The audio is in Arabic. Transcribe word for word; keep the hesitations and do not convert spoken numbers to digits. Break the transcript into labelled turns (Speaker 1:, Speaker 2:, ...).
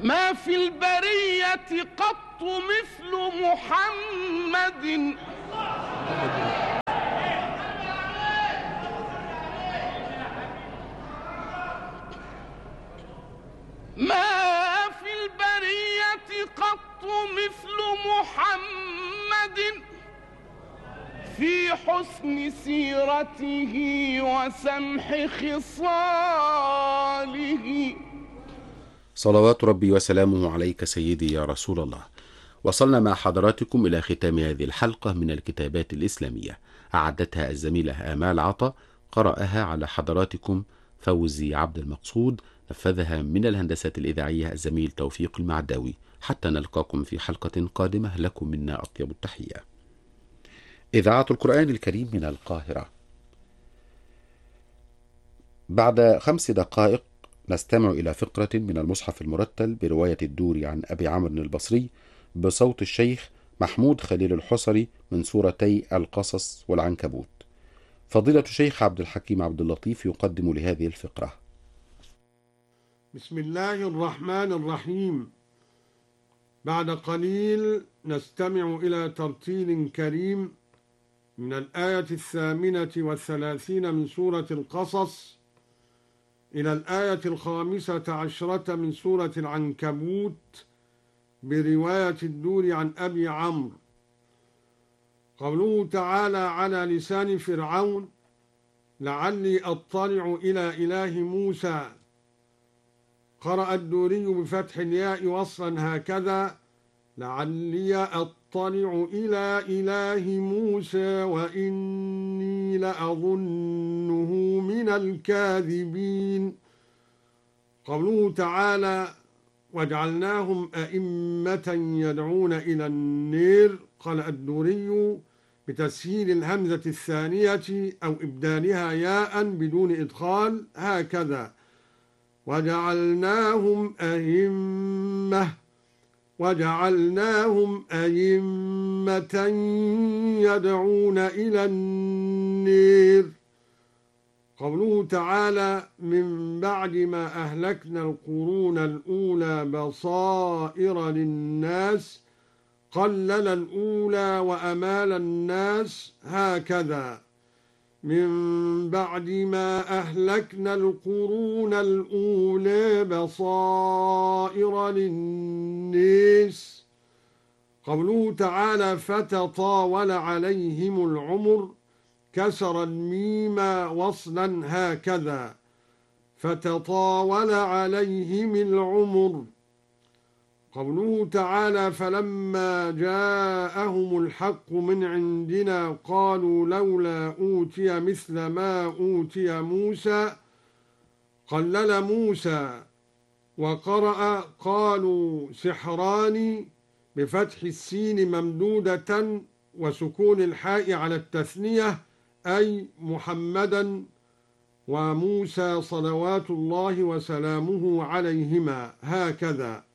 Speaker 1: ما في البرية قط مثل محمد، ما في البرية قط مثل محمد في حسن سيرته وسمح خصاله.
Speaker 2: صلوات ربي وسلامه عليك سيدي يا رسول الله. وصلنا مع حضراتكم إلى ختام هذه الحلقة من الكتابات الإسلامية، أعدتها الزميلة آمال عطا، قرأها على حضراتكم فوزي عبد المقصود، نفذها من الهندسة الإذاعية الزميل توفيق المعداوي. حتى نلقاكم في حلقة قادمة، لكم منا أطيب التحية. إذاعة القرآن الكريم من القاهرة. بعد خمس دقائق نستمع إلى فقرة من المصحف المرتل برواية الدوري عن أبي عمرو البصري بصوت الشيخ محمود خليل الحصري من سورتي القصص والعنكبوت. فضيلة الشيخ عبد الحكيم عبد اللطيف يقدم لهذه الفقرة.
Speaker 3: بسم الله الرحمن الرحيم. بعد قليل نستمع إلى ترتيل كريم من الآية الثامنة والثلاثين من سورة القصص إلى الآية الخامسة عشرة من سورة العنكبوت برواية الدوري عن أبي عمرو. قوله تعالى على لسان فرعون: لعلي أطلع إلى إله موسى. قرأ الدوري بفتح الياء وصلا هكذا: لعلي أطلع إلى إله موسى وإني لأظنه من الكاذبين. قوله تعالى: وجعلناهم أئمة يدعون إلى النير. قال الدوري بتسهيل الهمزة الثانية أو إبدالها ياء بدون إدخال هكذا: وجعلناهم أئمة وجعلناهم أئمة يدعون إلى النير. قوله تعالى: من بعد ما أهلكنا القرون الأولى بصائر للناس. قلل الأولى وأمال الناس هكذا: من بعد ما أهلكنا القرون الأولى بصائر للناس. قوله تعالى: فتطاول عليهم العمر. كسر الميم وصلا هكذا: فتطاول عليهم العمر. قوله تعالى: فلما جاءهم الحق من عندنا قالوا لولا أوتي مثل ما أوتي موسى. قلل موسى. وقرأ قالوا سحران بفتح السين ممدودة وسكون الحاء على التثنية، أي محمدا وموسى صلوات الله وسلامه عليهما هكذا.